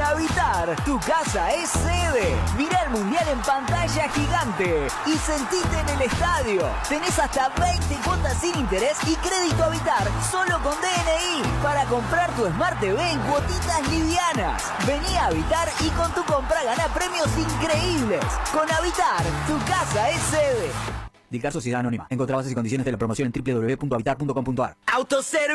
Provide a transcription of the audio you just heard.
Habitar, tu casa es sede. Mira el Mundial en pantalla gigante y sentite en el estadio. Tenés hasta 20 cuotas sin interés y crédito Habitar solo con DNI para comprar tu Smart TV en cuotitas livianas. Vení a Habitar y con tu compra gana premios increíbles. Con Habitar, tu casa es sede. Dictar Sociedad Anónima. Encontrá bases y condiciones de la promoción en www.habitar.com.ar. Autoservicio.